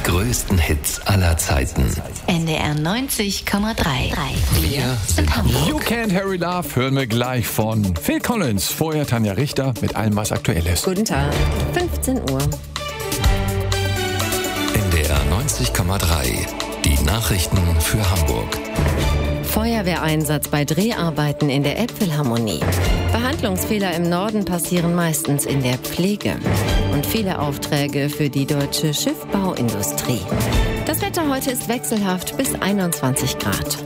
größten Hits aller Zeiten. NDR 90,3. Wir sind Hamburg. You Can't Hurry Love hören wir gleich von Phil Collins. Vorher Tanja Richter mit allem, was aktuell ist. Guten Tag, 15 Uhr. NDR 90,3. Die Nachrichten für Hamburg. Feuerwehreinsatz bei Dreharbeiten in der Elbphilharmonie. Behandlungsfehler im Norden passieren meistens in der Pflege. Und viele Aufträge für die deutsche Schiffbauindustrie. Das Wetter heute ist wechselhaft bis 21 Grad.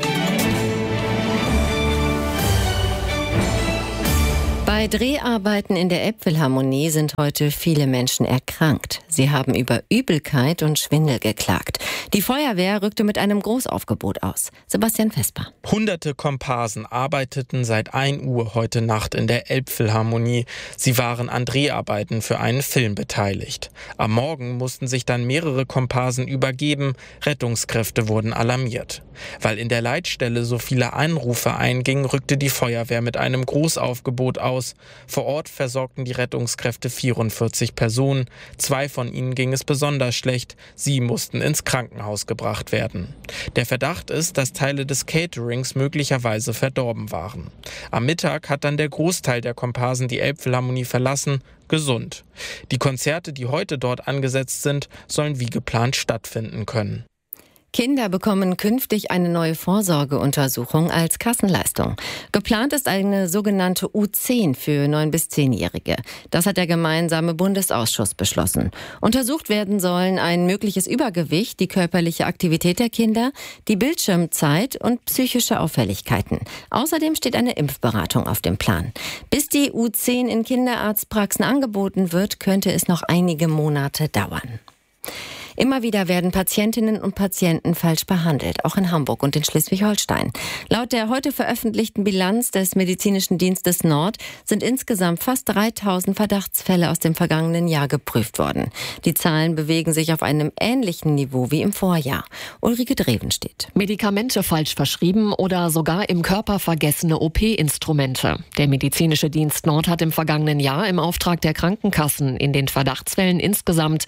Bei Dreharbeiten in der Elbphilharmonie sind heute viele Menschen erkrankt. Sie haben über Übelkeit und Schwindel geklagt. Die Feuerwehr rückte mit einem Großaufgebot aus. Sebastian Vesper. Hunderte Komparsen arbeiteten seit 1 Uhr heute Nacht in der Elbphilharmonie. Sie waren an Dreharbeiten für einen Film beteiligt. Am Morgen mussten sich dann mehrere Komparsen übergeben. Rettungskräfte wurden alarmiert. Weil in der Leitstelle so viele Anrufe eingingen, rückte die Feuerwehr mit einem Großaufgebot aus. Vor Ort versorgten die Rettungskräfte 44 Personen. 2 von ihnen ging es besonders schlecht. Sie mussten ins Krankenhaus gebracht werden. Der Verdacht ist, dass Teile des Caterings möglicherweise verdorben waren. Am Mittag hat dann der Großteil der Komparsen die Elbphilharmonie verlassen, gesund. Die Konzerte, die heute dort angesetzt sind, sollen wie geplant stattfinden können. Kinder bekommen künftig eine neue Vorsorgeuntersuchung als Kassenleistung. Geplant ist eine sogenannte U10 für 9- bis 10-Jährige. Das hat der gemeinsame Bundesausschuss beschlossen. Untersucht werden sollen ein mögliches Übergewicht, die körperliche Aktivität der Kinder, die Bildschirmzeit und psychische Auffälligkeiten. Außerdem steht eine Impfberatung auf dem Plan. Bis die U10 in Kinderarztpraxen angeboten wird, könnte es noch einige Monate dauern. Immer wieder werden Patientinnen und Patienten falsch behandelt, auch in Hamburg und in Schleswig-Holstein. Laut der heute veröffentlichten Bilanz des Medizinischen Dienstes Nord sind insgesamt fast 3000 Verdachtsfälle aus dem vergangenen Jahr geprüft worden. Die Zahlen bewegen sich auf einem ähnlichen Niveau wie im Vorjahr. Ulrike Drevenstedt. Medikamente falsch verschrieben oder sogar im Körper vergessene OP-Instrumente. Der Medizinische Dienst Nord hat im vergangenen Jahr im Auftrag der Krankenkassen in den Verdachtsfällen insgesamt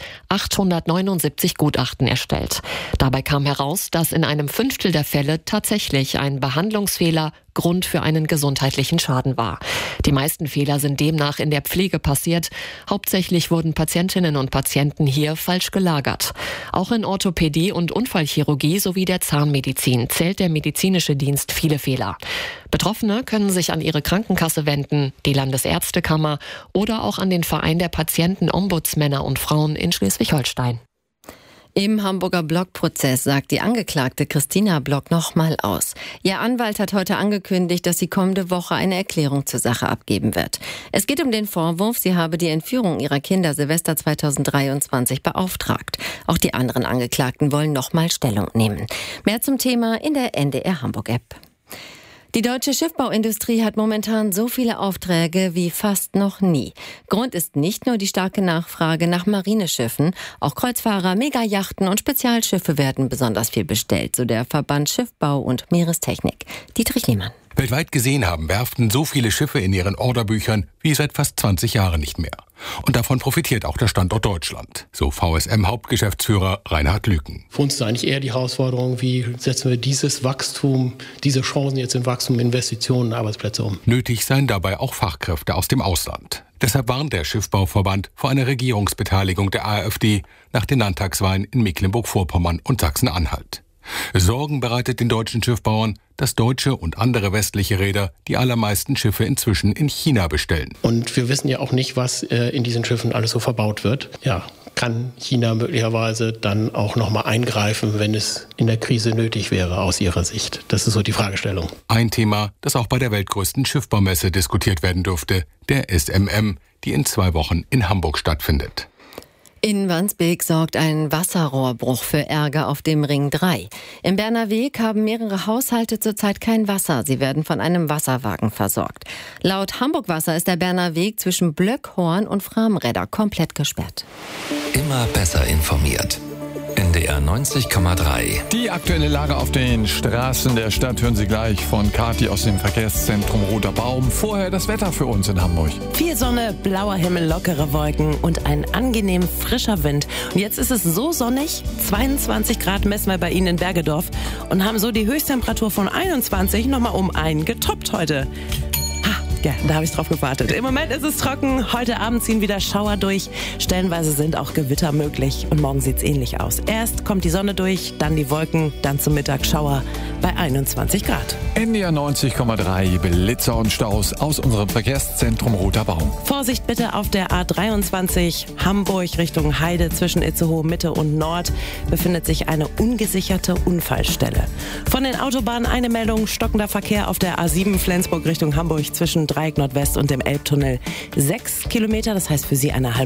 879 Gutachten erstellt. Dabei kam heraus, dass in einem 1/5 der Fälle tatsächlich ein Behandlungsfehler Grund für einen gesundheitlichen Schaden war. Die meisten Fehler sind demnach in der Pflege passiert. Hauptsächlich wurden Patientinnen und Patienten hier falsch gelagert. Auch in Orthopädie und Unfallchirurgie sowie der Zahnmedizin zählt der medizinische Dienst viele Fehler. Betroffene können sich an ihre Krankenkasse wenden, die Landesärztekammer oder auch an den Verein der Patienten-Ombudsmänner und Frauen in Schleswig-Holstein. Im Hamburger Block-Prozess sagt die Angeklagte Christina Block nochmal aus. Ihr Anwalt hat heute angekündigt, dass sie kommende Woche eine Erklärung zur Sache abgeben wird. Es geht um den Vorwurf, sie habe die Entführung ihrer Kinder Silvester 2023 beauftragt. Auch die anderen Angeklagten wollen nochmal Stellung nehmen. Mehr zum Thema in der NDR Hamburg-App. Die deutsche Schiffbauindustrie hat momentan so viele Aufträge wie fast noch nie. Grund ist nicht nur die starke Nachfrage nach Marineschiffen, auch Kreuzfahrer, Megayachten und Spezialschiffe werden besonders viel bestellt, so der Verband Schiffbau und Meerestechnik. Dietrich Lehmann. Weltweit gesehen haben Werften so viele Schiffe in ihren Orderbüchern wie seit fast 20 Jahren nicht mehr. Und davon profitiert auch der Standort Deutschland, so VSM-Hauptgeschäftsführer Reinhard Lüken. Für uns ist eigentlich eher die Herausforderung, wie setzen wir dieses Wachstum, diese Chancen jetzt in Wachstum, Investitionen, Arbeitsplätze um. Nötig seien dabei auch Fachkräfte aus dem Ausland. Deshalb warnt der Schiffbauverband vor einer Regierungsbeteiligung der AfD nach den Landtagswahlen in Mecklenburg-Vorpommern und Sachsen-Anhalt. Sorgen bereitet den deutschen Schiffbauern, dass deutsche und andere westliche Reeder die allermeisten Schiffe inzwischen in China bestellen. Und wir wissen ja auch nicht, was in diesen Schiffen alles so verbaut wird. Ja, kann China möglicherweise dann auch nochmal eingreifen, wenn es in der Krise nötig wäre aus ihrer Sicht? Das ist so die Fragestellung. Ein Thema, das auch bei der weltgrößten Schiffbaumesse diskutiert werden dürfte, der SMM, die in 2 Wochen in Hamburg stattfindet. In Wandsbek sorgt ein Wasserrohrbruch für Ärger auf dem Ring 3. Im Berner Weg haben mehrere Haushalte zurzeit kein Wasser. Sie werden von einem Wasserwagen versorgt. Laut Hamburg Wasser ist der Berner Weg zwischen Blöckhorn und Framredder komplett gesperrt. Immer besser informiert. NDR 90,3. Die aktuelle Lage auf den Straßen der Stadt hören Sie gleich von Kathi aus dem Verkehrszentrum Roter Baum. Vorher das Wetter für uns in Hamburg. Viel Sonne, blauer Himmel, lockere Wolken und ein angenehm frischer Wind. Und jetzt ist es so sonnig, 22 Grad messen wir bei Ihnen in Bergedorf und haben so die Höchsttemperatur von 21 nochmal um 1 getoppt heute. Ja, da habe ich drauf gewartet. Im Moment ist es trocken. Heute Abend ziehen wieder Schauer durch. Stellenweise sind auch Gewitter möglich. Und morgen sieht es ähnlich aus. Erst kommt die Sonne durch, dann die Wolken, dann zum Mittag Schauer bei 21 Grad. NDR 90,3 Blitzer und Staus aus unserem Verkehrszentrum Roter Baum. Vorsicht bitte auf der A23 Hamburg Richtung Heide zwischen Itzehoe Mitte und Nord befindet sich eine ungesicherte Unfallstelle. Von den Autobahnen eine Meldung, stockender Verkehr auf der A7 Flensburg Richtung Hamburg zwischen Dreieck Nordwest und dem Elbtunnel. 6 Kilometer, das heißt für Sie eine halbe